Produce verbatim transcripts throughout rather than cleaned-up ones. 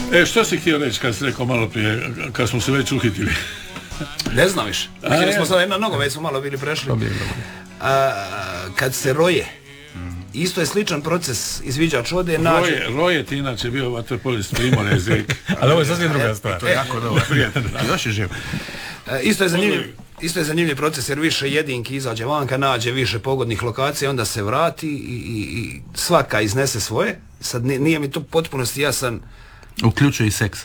E, što si htio reći kad si rekao malo prije, kad smo se već uhitili? Ne znam više. Htjeli smo sada jedna noga, već smo malo bili prešli. A, kad se roje, isto je sličan proces, izviđač ode, nađe... Roje, Roje ti inače bio vaterpolist Primorje Zek. Ali ovo je sasvim druga stvar. To je jako dobro. Još je živ. Isto je zanimljiv. Isto je zanimljiv proces jer više jedinki izađe vanka, nađe više pogodnih lokacija, onda se vrati i, i, i svaka iznese svoje. Sad nije mi to potpunosti jasan. Uključuje i seks.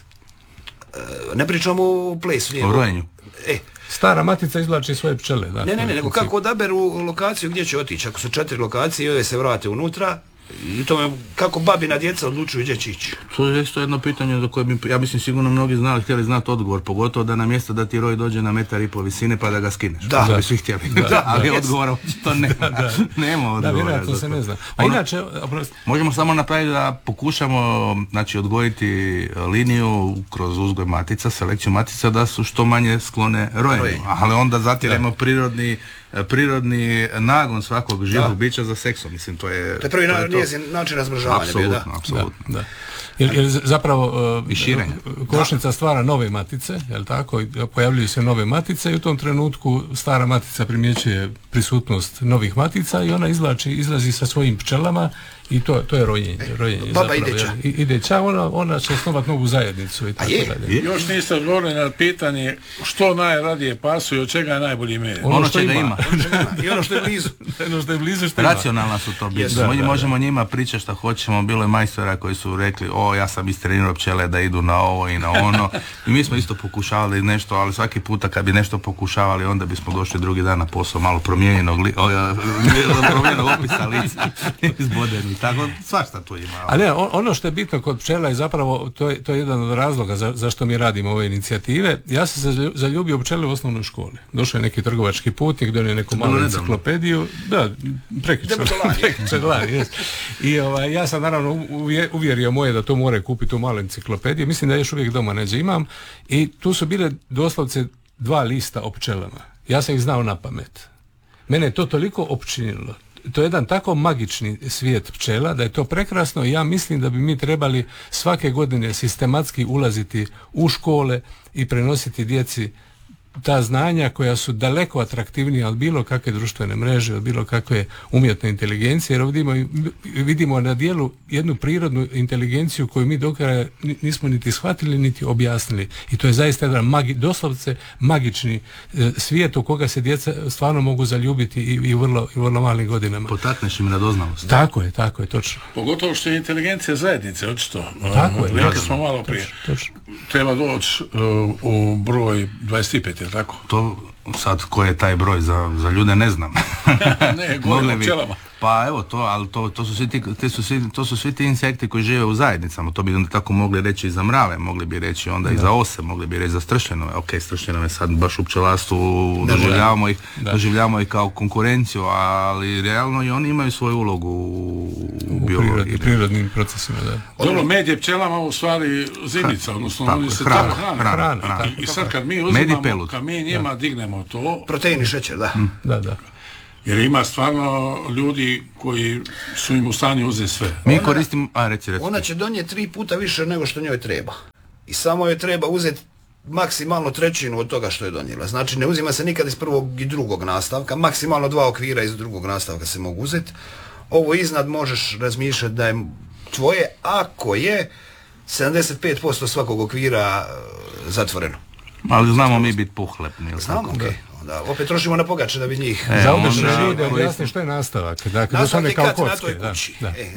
Ne pričamo o plesu. O rojenju. E, Stara matica izvlači svoje pčele. Da, ne, ne, ne, nego kako odaberu lokaciju gdje će otići. Ako su četiri lokacije i ove se vrate unutra, i to je kako babina djeca odlučuju gdje će ići. To je isto jedno pitanje za koje bi, ja mislim, sigurno mnogi znali, htjeli znati odgovor, pogotovo da na mjesto da ti roj dođe na metar i pol visine pa da ga skineš. Da. Da bi svi htjeli. Da, da, ali odgovor to nema. Da, da. Nema odgovora. Da, vjerojatno se ne zna. A ono, inače, oprosti. Možemo samo napraviti da pokušamo, znači, odgojiti liniju kroz uzgoj matica, selekciju matica, da su što manje sklone rojenju. Ali onda zatiremo prirodni prirodni nagon svakog živog bića za seksom, mislim, to je... To je prvi na, njezin način razmnožavanja. Apsolutno, apsolutno. Da, da. Jer, jer zapravo uh, i širenje. Košnica stvara nove matice, jel tako, pojavljuju se nove matice i u tom trenutku stara matica primjećuje prisutnost novih matica i ona izlači, izlazi sa svojim pčelama i to, to je rojenje. rojenje Baba zapravo, ideća. I, ideća, ona, ona će osnovati novu zajednicu i tako dalje. Još niste odgovorili na pitanje što najradije pasu i od čega je najbolji med. Ono, ono što ima. ima. I ono što je blizu. ono što je blizu što racionalna su to biti. Yes, da, možemo da, da. njima pričati što hoćemo, bilo je majstora koji su rekli, o, ja sam istrenirao pčele da idu na ovo i na ono. I mi smo isto pokušavali nešto, ali svaki puta kad bi nešto pokušavali, onda bismo došli drugi dan na posao malo promijenjenog, li, o, promijenjenog opisa lica izbodenih. Tako, svašta tu ima. A ne, ono što je bitno kod pčela je zapravo, to je, to je jedan od razloga za, zašto mi radimo ove inicijative. Ja sam se zaljubio u pčele u osnovnoj školi. Došao je neki trgovački putnik, donio neku malu enciklopediju. Da, prekriče lani, jes. I ovaj, ja sam naravno uvjerio moje da to more kupiti tu malu enciklopediju. Mislim da još uvijek doma neđe imam. I tu su bile doslovce dva lista o pčelama. Ja sam ih znao na pamet. Mene je to toliko opčinilo. To je jedan tako magični svijet pčela da je to prekrasno i ja mislim da bi mi trebali svake godine sistematski ulaziti u škole i prenositi djeci ta znanja koja su daleko atraktivnija od bilo kakve društvene mreže, od bilo kakve umjetne inteligencije, jer ovdje imamo, vidimo na dijelu jednu prirodnu inteligenciju koju mi do kraja nismo niti shvatili, niti objasnili. I to je zaista jedan magi, doslovce magični e, svijet u koga se djeca stvarno mogu zaljubiti i, i, vrlo, i vrlo malim godinama. Potakneš im radoznalost. Tako je, tako je, točno. Pogotovo što je inteligencija zajednice, očito. Tako je. Rekli smo malo prije. Točno. Treba doći uh, u broj dvadeset pet, je tako? To sad ko je taj broj za, za ljude ne znam. Ne, govorimo o pčelama. Pa evo to, ali to, to, su svi ti, te su svi, to su svi ti insekti koji žive u zajednicama. To bi onda tako mogli reći i za mrave, mogli bi reći onda da. I za ose, mogli bi reći za stršljenove. Ok, stršljenove sad baš u pčelarstvu doživljavamo ih, doživljavamo ih kao konkurenciju, ali realno i oni imaju svoju ulogu u, u biologiji. U prirodnim procesima, da. Dobro, med je pčelama u stvari zimnica, odnosno tako, oni se hrana, tako hrana. hrana, hrana. hrana. I, I sad kad mi uzimamo, kad mi njima da. dignemo to... Protein i šećer, da. Mm. Da, da. Jer ima stvarno ljudi koji su im u stanju uzeti sve. Mi koristimo, a reci, reci. Ona će donijeti tri puta više nego što njoj treba. I samo joj treba uzeti maksimalno trećinu od toga što je donijela. Znači ne uzima se nikad iz prvog i drugog nastavka, maksimalno dva okvira iz drugog nastavka se mogu uzeti. Ovo iznad možeš razmišljati da je tvoje, ako je sedamdeset pet posto svakog okvira zatvoreno. Ali znamo mi biti pohlepni. Znamo, okej. Okay. Da, opet trošimo na pogače da bi njih... E, za obične ljude objasni što je nastavak. Dakle, nastavak je kao kad kocke, na toj da, kući. Da. E,